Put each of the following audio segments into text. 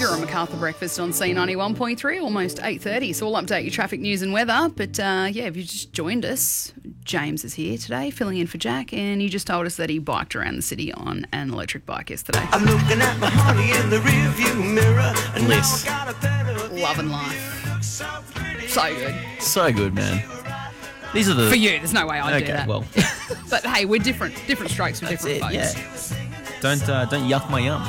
You're on Macarthur Breakfast on C91.3, almost 8:30, so we'll update your traffic news and weather. But if you just joined us, James is here today, filling in for Jack, and he just told us that he biked around the city on an electric bike yesterday. I'm looking at my honey in the rearview mirror. And Bliss. now I got a better Loving life. So good. So good, man. These are the... For you, there's no way I'd do that. well, But hey, we're different strokes for different folks. yeah. Don't yuck my yum.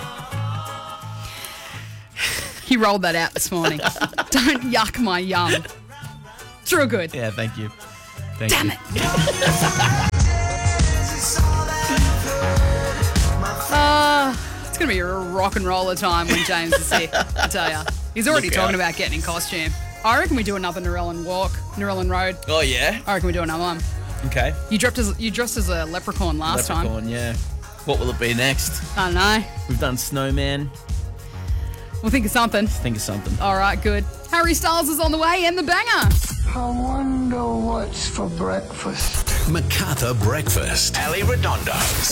He rolled that out this morning. Don't yuck my yum. It's real good. Yeah, thank you. Damn it. It's going to be a rock and roller time when James is here, I tell you. He's already Look talking out. about getting in costume. I reckon we do another Narellan walk, Narellan Road. Oh, yeah? I reckon we do another one. Okay. You dressed as a leprechaun last time. Leprechaun, yeah. What will it be next? I don't know. We've done Snowman. We'll think of something. Think of something. All right, good. Harry Styles is on the way and the banger. I wonder what's for breakfast. Macarthur Breakfast. Ali Redondo.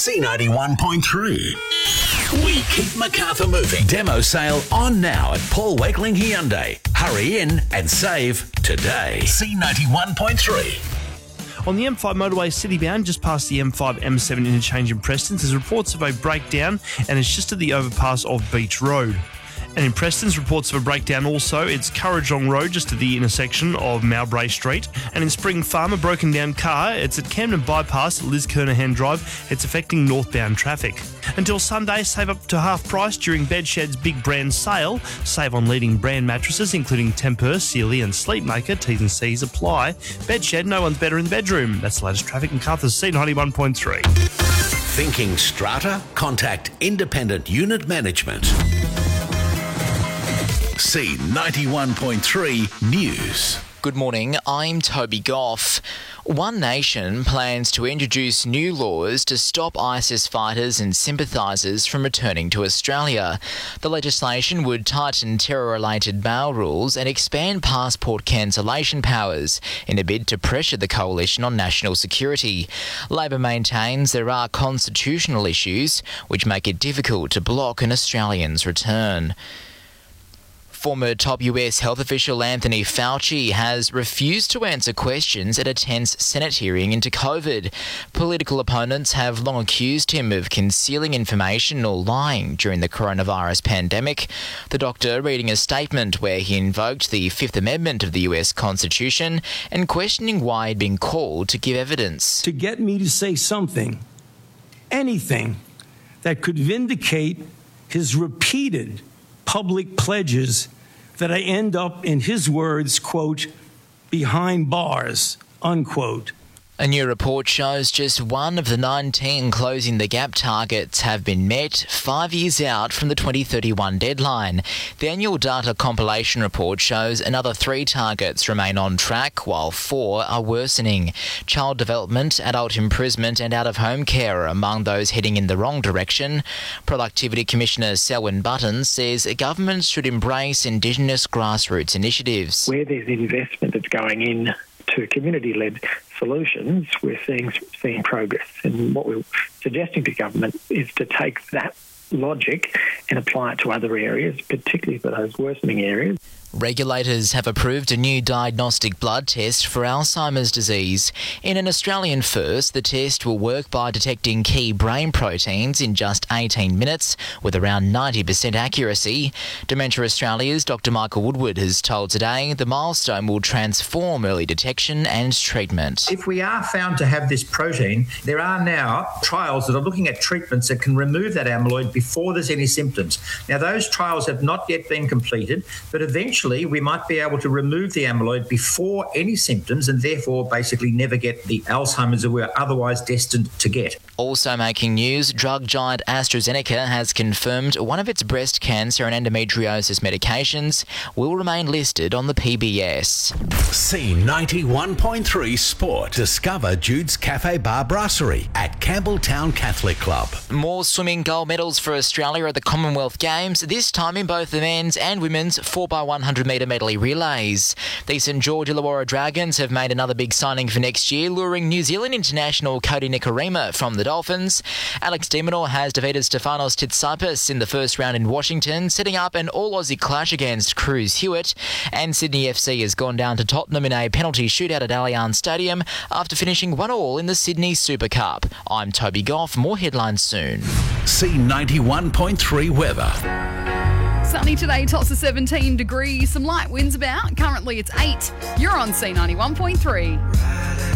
C91.3. We keep Macarthur moving. Demo sale on now at Paul Wakeling Hyundai. Hurry in and save today. C91.3. On the M5 motorway citybound, just past the M5 M7 interchange in Preston, there's reports of a breakdown and it's just at the overpass of Beach Road. And in Preston's reports of a breakdown also, it's Currajong Road, just at the intersection of Mowbray Street. And in Spring Farm, a broken down car, it's at Camden Bypass, Liz Kernahan Drive. It's affecting northbound traffic. Until Sunday, save up to half price during Bedshed's big brand sale. Save on leading brand mattresses, including Tempur, Sealy and Sleepmaker. T's and C's apply. Bedshed, no one's better in the bedroom. That's the latest traffic in Macarthur's C91.3. Thinking strata? Contact Independent Unit Management. C91.3 News. Good morning, I'm Toby Goff. One Nation plans to introduce new laws to stop ISIS fighters and sympathisers from returning to Australia. The legislation would tighten terror-related bail rules and expand passport cancellation powers in a bid to pressure the coalition on national security. Labor maintains there are constitutional issues which make it difficult to block an Australian's return. Former top US health official Anthony Fauci has refused to answer questions at a tense Senate hearing into COVID. Political opponents have long accused him of concealing information or lying during the coronavirus pandemic. The doctor reading a statement where he invoked the Fifth Amendment of the US Constitution and questioning why he'd been called to give evidence. To get me to say something, anything, that could vindicate his repeated public pledges that I end up, in his words, quote, behind bars, unquote. A new report shows just one of the 19 Closing the Gap targets have been met 5 years out from the 2031 deadline. The annual data compilation report shows another 3 targets remain on track, while 4 are worsening. Child development, adult imprisonment and out-of-home care are among those heading in the wrong direction. Productivity Commissioner Selwyn Button says governments should embrace Indigenous grassroots initiatives. Where there's investment that's going in to community-led solutions, we're seeing progress. And what we're suggesting to government is to take that logic and apply it to other areas, particularly for those worsening areas. Regulators have approved a new diagnostic blood test for Alzheimer's disease. In an Australian first, the test will work by detecting key brain proteins in just 18 minutes with around 90% accuracy. Dementia Australia's Dr Michael Woodward has told Today the milestone will transform early detection and treatment. If we are found to have this protein, there are now trials that are looking at treatments that can remove that amyloid before there's any symptoms. Now, those trials have not yet been completed, but eventually we might be able to remove the amyloid before any symptoms and therefore basically never get the Alzheimer's that we're otherwise destined to get. Also making news, drug giant AstraZeneca has confirmed one of its breast cancer and endometriosis medications will remain listed on the PBS. C91.3 Sport. Discover Jude's Cafe Bar Brasserie at Campbelltown Catholic Club. More swimming gold medals for Australia at the Commonwealth Games, this time in both the men's and women's 4x100 800-metre medley relays. The St George Illawarra Dragons have made another big signing for next year, luring New Zealand international Cody Nikorima from the Dolphins. Alex de Minaur has defeated Stefanos Tsitsipas in the first round in Washington, setting up an all-Aussie clash against Cruz Hewitt. And Sydney FC has gone down to Tottenham in a penalty shootout at Allianz Stadium after finishing 1-1 in the Sydney Super Cup. I'm Toby Goff. More headlines soon. C91.3 weather. Sunny today, tops of 17 degrees. Some light winds about. Currently it's 8. You're on C91.3.